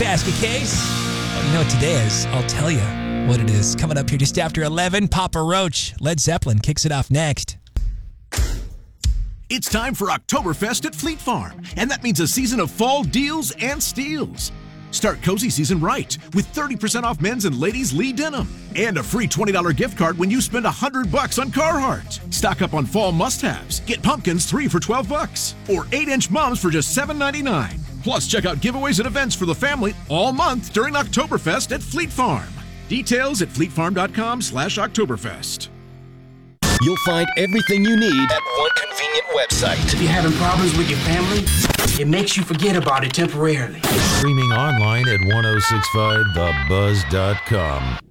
basket case. Well, you know what today is? I'll tell you what it is. Coming up here just after 11, Papa Roach. Led Zeppelin kicks it off next. It's time for Oktoberfest at Fleet Farm, and that means a season of fall deals and steals. Start cozy season right with 30% off men's and ladies' Lee denim and a free $20 gift card when you spend $100 on Carhartt. Stock up on fall must-haves. Get pumpkins 3 for $12 or 8-inch mums for just $7.99. Plus, check out giveaways and events for the family all month during Oktoberfest at Fleet Farm. Details at fleetfarm.com/Oktoberfest. You'll find everything you need at one convenient website. If you're having problems with your family, it makes you forget about it temporarily. Streaming online at 1065thebuzz.com.